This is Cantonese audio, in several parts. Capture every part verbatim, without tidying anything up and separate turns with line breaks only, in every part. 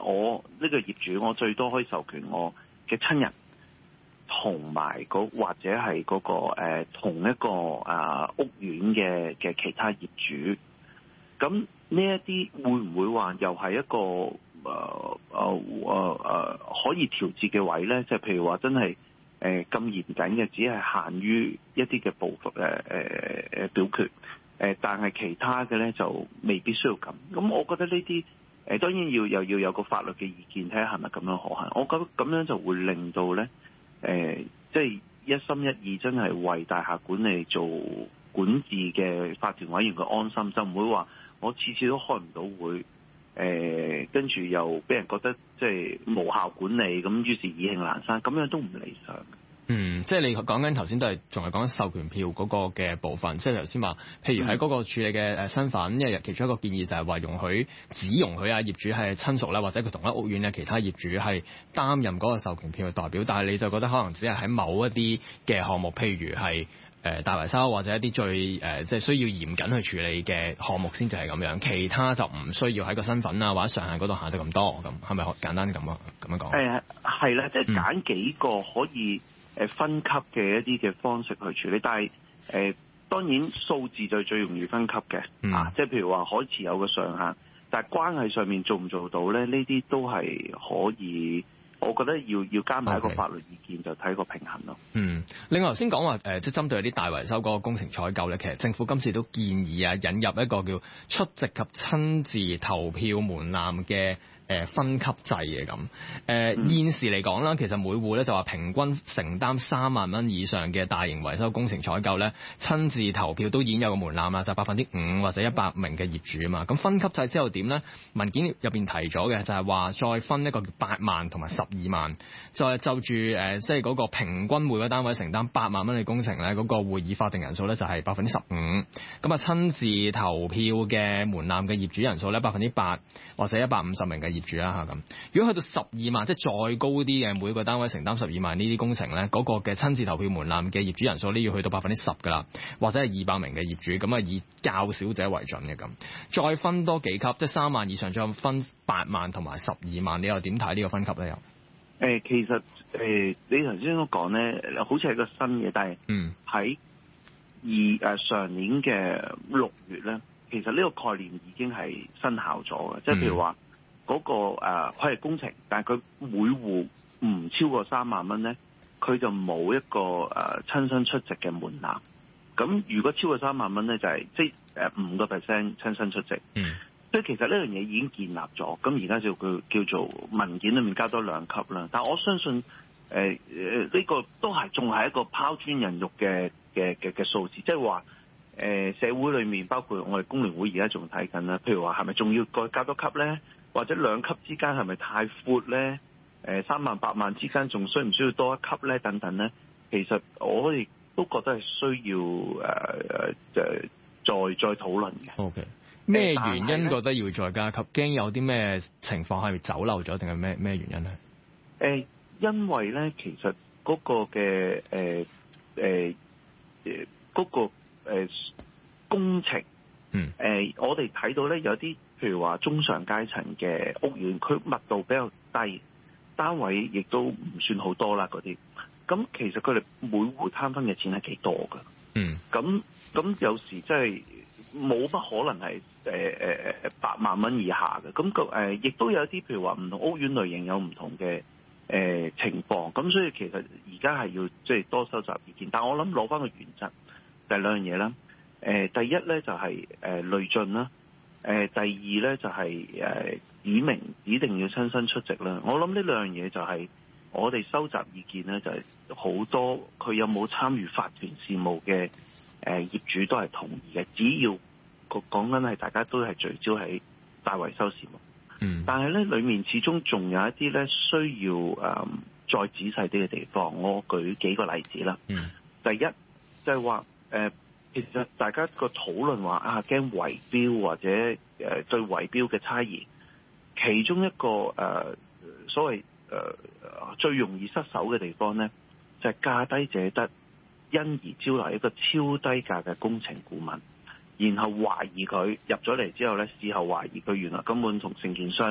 我呢個業主，我最多可以授權我嘅親人同埋嗰或者係嗰、嗰個、呃、同一個啊、呃、屋苑嘅嘅其他業主。咁呢一啲會唔會話又係一個誒誒誒誒可以調節嘅位咧？即係譬如話真係誒咁嚴謹嘅，只係限於一啲嘅部分誒誒誒表決誒、呃，但係其他嘅咧就未必需要咁。咁我覺得呢啲誒當然要又要有個法律嘅意見，睇下係咪咁樣可行。我覺得咁樣就會令到咧誒，即係一心一意真係為大廈管理做管治嘅法團委員嘅安心，就唔會話我次次都開唔到會，誒、呃，跟住又俾人覺得即係無效管理，咁於是意興闌珊，咁樣都唔理想。
嗯，即係你講緊頭先都係仲係講緊授權票嗰個嘅部分，即係頭先話，譬如喺嗰個處理嘅誒身份，因為其中一個建議就係話容許只容許啊業主係親屬啦，或者佢同一屋苑嘅其他業主係擔任嗰個授權票嘅代表，但係你就覺得可能只係喺某一啲嘅項目，譬如係誒大維修或者一啲最誒即係需要嚴謹去處理嘅項目先至係咁樣，其他就唔需要喺個身份啊或者上限嗰度限得咁多，咁係咪簡單咁啊咁樣講？誒
係啦，即係揀幾個可以誒分級嘅一啲嘅方式去處理，但係誒、呃、當然數字就最容易分級嘅、嗯、啊，即係譬如話可持有嘅上限，但係關係上面做唔做到咧？呢啲都係可以。我覺得要要加埋一個法律意見， okay. 就睇個平衡咯。
嗯，另外頭先講話誒，即係針對啲大維修嗰個工程採購咧，其實政府今次都建議啊，引入一個叫出席及親自投票門檻嘅誒分級制嘅咁。誒、呃嗯、現時嚟講啦，其實每戶咧就話平均承擔三萬蚊以上嘅大型維修工程採購咧，親自投票都已經有個門檻啦，就係百分之五或者一百名嘅業主啊嘛。咁分級制之後點咧？文件入邊提咗嘅就係話再分一個叫八萬同埋十二萬，再就住誒，即係嗰個平均每個單位承擔八萬蚊嘅工程咧，嗰、嗰個會議法定人數咧就係百分之十五。咁啊，親自投票嘅門檻嘅業主人數咧百分之八或者一百五十名嘅業主啦嚇咁。如果去到十二萬，即係再高啲嘅每個單位承擔十二萬呢啲工程咧，嗰、嗰個嘅親自投票門檻嘅業主人數呢要去到百分之十㗎啦，或者係二百名嘅業主，咁啊以較少者為準嘅咁。再分多幾級，即係三萬以上，再分八萬同埋十二萬，你又點睇呢個分級咧？又？
誒、呃，其實誒、呃，你頭先都講咧，好似係個新嘅，但係喺二誒上年嘅六月咧，其實呢個概念已經係生效咗嘅。即係譬如話嗰、那個誒，佢、呃、係工程，但係佢每戶唔超過三萬蚊咧，佢就冇一個誒親、呃、身出席嘅門檻。咁如果超過三萬蚊咧，就係、是、即係誒五個 percent 親身出席。嗯。所以其實呢樣嘢已經建立咗，咁而家就佢叫做文件裏面加多兩級啦。但我相信誒誒呢個都係仲係一個拋磚引玉嘅嘅嘅嘅數字，即係話誒社會裏面包括我哋工聯會而家仲睇緊啦。譬如話係咪仲要再加多級咧？或者兩級之間係咪太闊咧？誒、呃、三萬八萬之間仲需唔需要多一級咧？等等咧，其實我哋都覺得係需要誒誒誒再再討論嘅。
O K。咩原因覺得要再加級？驚有啲咩情況係走漏咗，定係咩咩原因咧？
誒、呃，因為咧，其實嗰個嘅誒誒誒嗰個誒、呃、工程，嗯，誒、呃，我哋睇到咧有啲譬如話中上階層嘅屋苑，佢密度比較低，單位亦都唔算好多啦嗰啲。咁其實佢哋每戶攤分嘅錢係幾多㗎？嗯，咁咁有時真係。冇乜可能係誒誒誒八萬蚊以下嘅，咁個誒亦都有啲譬如話唔同屋苑類型有唔同嘅誒、呃、情況，咁所以其實而家係要即係多收集意見，但係我諗攞翻個原則就係兩樣嘢啦。誒、呃、第一咧就係、是、誒、呃、累進啦，誒、呃、第二咧就係、是、誒、呃、指明指定要親身出席啦。我諗呢兩樣嘢就係我哋收集意見咧，就係、是、好多佢有冇參與法團事務嘅。誒業主都係同意嘅，只要個講緊係大家都係聚焦喺大維修事務。嗯，但係咧裡面始終仲有一啲咧需要誒、呃、再仔細啲嘅地方。我舉幾個例子啦。嗯，第一就係話誒，其實大家個討論話啊驚圍標或者誒、呃、對圍標嘅差異，其中一個誒、呃、所謂誒、呃、最容易失手嘅地方咧，就係、是、價低者得。因而招來一個超低價嘅工程顧問，然後懷疑佢入咗嚟之後咧，事後懷疑佢原來根本同承建商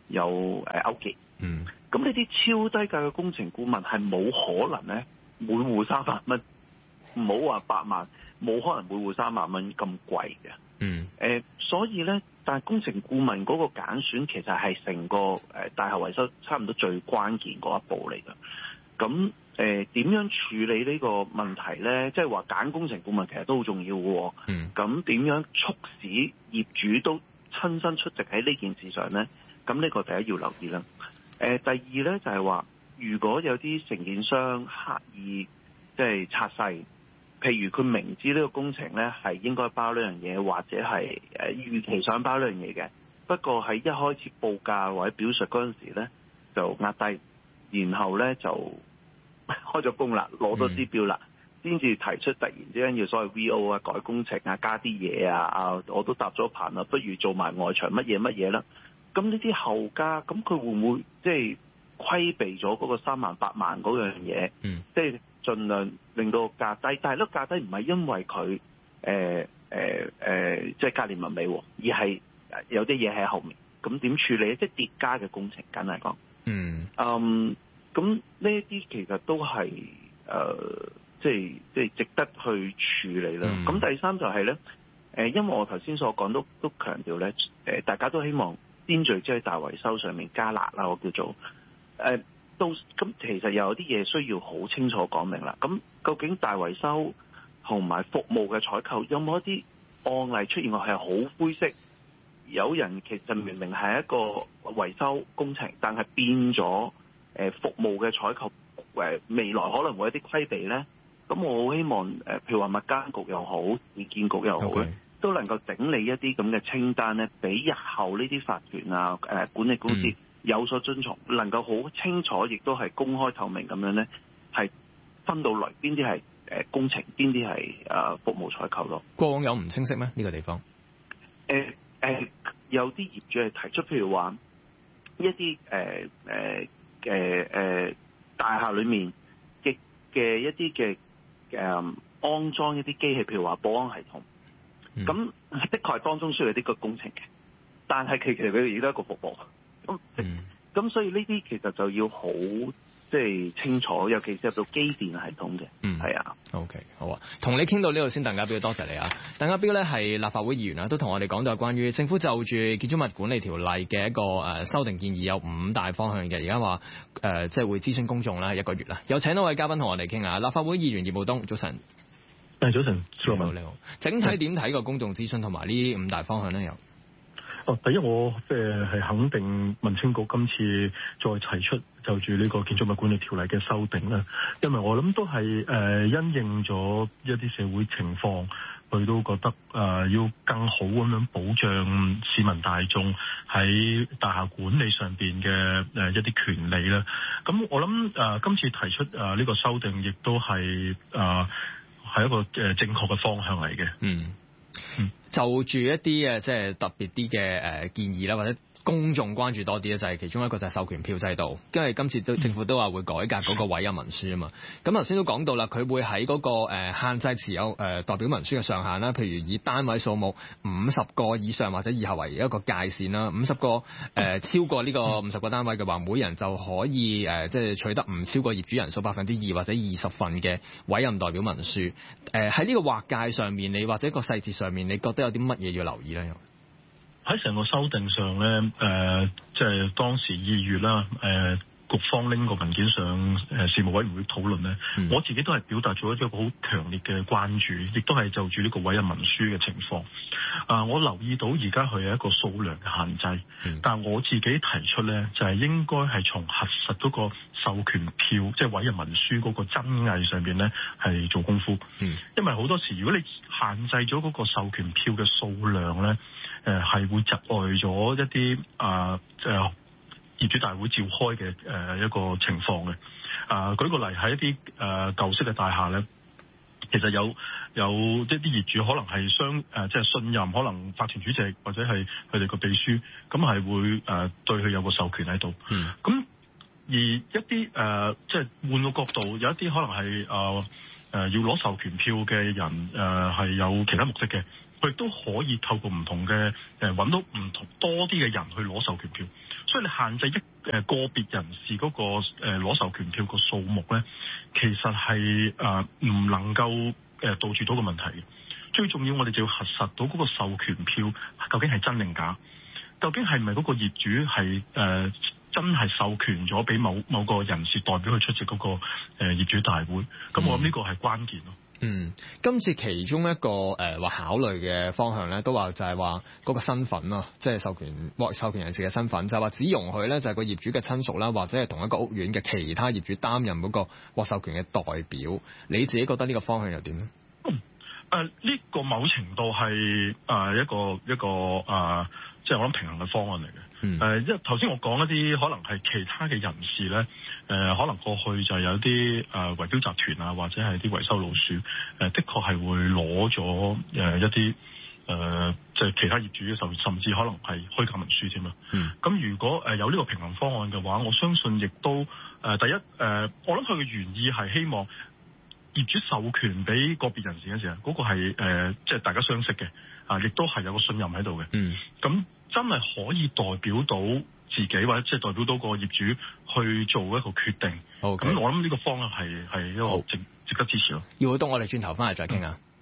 有誒勾結。
嗯。
咁呢啲超低價嘅工程顧問係冇可能咧每戶三百蚊，唔好話八萬，冇可能每戶三萬蚊咁貴嘅。
嗯。
誒、呃，所以咧，但係工程顧問嗰個揀選其實係成個誒大廈維修差唔多最關鍵嗰一步嚟㗎。咁誒點樣處理呢個問題咧？即係話揀工程顧問其實都好重要嘅。
嗯。咁
點樣促使業主都親身出席喺呢件事上咧？咁呢個第一要留意啦。誒、呃，第二咧就係、是、話，如果有啲承建商刻意即係拆細，譬如佢明知呢個工程咧係應該包呢樣嘢，或者係誒預期想包呢樣嘢嘅，不過喺一開始報價或者表述嗰陣時咧就壓低，然後咧就開咗工啦，攞咗支標啦，先至、嗯、提出突然之間要所謂 V O 啊、改工程啊、加啲嘢啊啊，我都搭咗棚啦，不如做埋外牆乜嘢乜嘢啦。咁呢啲後加，咁佢會唔會即係規避咗嗰個三萬八萬嗰樣嘢？嗯，即係盡量令到個價低，但係呢個價低唔係因為佢誒誒誒即係價廉物美，而係有啲嘢喺後面。咁點處理？即係疊加嘅工程，簡單嚟講。嗯。嗯，咁呢一啲其實都係誒、呃，即係即係值得去處理啦。咁、嗯、第三就係咧，誒，因為我頭先所講都都強調咧，誒，大家都希望。先聚即係大維修上面加辣啦，我叫做誒，到、呃、咁其實有啲嘢需要好清楚講明啦。咁究竟大維修同埋服務嘅採購有冇一啲案例出現過係好灰色？有人其實明明係一個維修工程，但係變咗誒服務嘅採購誒未來可能會有啲規避咧。咁我好希望誒，譬如話物監局又好，市建局又好咧。Okay. 都能夠整理一啲咁嘅清單咧，俾日後呢啲法團啊、誒、呃、管理公司有所遵從，嗯、能夠好清楚，亦都係公開透明咁樣咧，係分到嚟邊啲係誒工程，邊啲係誒服務採購咯。
過往有唔清晰咩？呢、呢個地方？誒
誒、呃呃，有啲業主係提出，譬如話一啲誒誒誒誒大廈裏面嘅嘅一啲嘅誒安裝一啲機器，譬如話保安系統。咁、嗯、的確係當中需要啲個工程嘅，但係其實佢哋而家一個服務，咁咁、嗯、所以呢啲其實就要好即係清楚，尤其是入到機電系統嘅，嗯，係啊。
OK， 好啊，同你傾到呢度先，鄧家彪，多謝你啊。鄧家彪咧係立法會議員啊，都同我哋講到關於政府就住建築物管理條例嘅一個誒修訂建議有五大方向嘅，而家話誒即係會諮詢公眾啦，一個月啦。有請多位嘉賓同我哋傾下，立法會議員葉傲冬，早晨。
誒，早晨，
你好，你好。整體點睇個公眾諮詢同埋呢五大方向咧？又
哦，第一我即係係肯定民青局今次再提出就住呢個建築物管理條例嘅修訂啦，因為我諗都係誒、呃、因應咗一啲社會情況，佢都覺得誒、呃、要更好咁樣保障市民大眾喺大廈管理上邊嘅誒一啲權利啦。咁我諗誒、呃、今次提出誒呢、呃這個修訂，亦都係誒。呃係一個誒正確嘅方向嚟嘅。嗯，嗯就住一啲誒即係特別啲嘅誒建議啦，或者公眾關注多啲咧，就係、是、其中一個就係授權票制度，因為今次都政府都話會改革嗰個委任文書啊嘛。咁頭先都講到啦，佢會喺嗰個誒限制持有誒代表文書嘅上限啦，譬如以單位數目五十個以上或者以下為一個界線啦。五十個誒超過呢個五十個單位嘅話，每人就可以誒即係取得唔超過業主人數百分之二或者二十份嘅委任代表文書。誒喺呢個劃界上面，你或者個細節上面，你覺得有啲乜嘢要留意咧？喺成個修訂上咧，誒、呃，即係當時二月啦，誒、呃，局方拎個文件上誒事務委員會討論咧，嗯、我自己都係表達咗一個好強烈嘅關注，亦都係就住呢個委任文書嘅情況。啊、呃，我留意到而家佢係一個數量嘅限制，嗯、但係我自己提出咧，就係、是、應該係從核實嗰個授權票，即係委任文書嗰個真偽上邊咧，係做功夫。嗯，因為好多時如果你限制咗嗰個授權票嘅數量咧，誒、呃、係會窒礙咗一啲啊誒。呃業主大會召開嘅誒、呃、一個情況嘅，啊、呃、舉個例喺一啲誒、呃、舊式嘅大廈咧，其實有有一啲業主可能係相誒即係信任，可能法團主席或者係佢哋個秘書，咁係會誒、呃、對佢有個授權喺度。嗯，咁而一啲誒即係換個角度，有一啲可能係誒要攞授權票嘅人誒係、呃、有其他目的嘅，佢亦都可以透過唔同嘅誒揾到唔同多啲嘅人去攞授權票。所以你限制一誒個別人士嗰個誒攞授權票個數目咧，其實係誒唔能夠誒杜絕到個問題嘅。最重要，我哋就要核實到嗰個授權票究竟係真定假，究竟係唔係嗰個業主係誒、呃、真係授權咗俾某某個人士代表去出席嗰、那個誒、呃、業主大會。咁、嗯、我諗呢個係關鍵咯。
嗯，今次其中一個誒話、呃、考慮嘅方向咧，都話就係話嗰個身份咯，即係授權獲授權人士嘅身份，就係話只容許咧就係個業主嘅親屬啦，或者係同一個屋苑嘅其他業主擔任嗰個獲授權嘅代表。你自己覺得呢個方向又點咧？
嗯，誒、呃、呢、這個某程度係誒、呃、一個一個誒、呃，即係我諗平衡嘅方案嚟嘅。誒、嗯，因為頭先我講一啲可能係其他嘅人士咧，誒、呃，可能過去就有啲誒圍標集團啊，或者係啲維修老鼠，誒、呃，的確係會攞咗誒一啲誒，即、呃、係、就是、其他業主嘅，甚甚至可能係虛假文書添啊。嗯。咁如果誒有呢個平衡方案嘅話，我相信亦都誒、呃、第一誒、呃，我諗佢嘅原意係希望業主授權俾個別人士嘅時候，嗰、那個係誒即係大家相識嘅，啊，亦都係有個信任喺度嘅。嗯。咁。真係可以代表到自己，或者即係代表到個業主去做一個決定。好，咁我諗呢個方向係係一個值值得支持咯。
要好多，我哋轉頭翻嚟再傾下。嗯。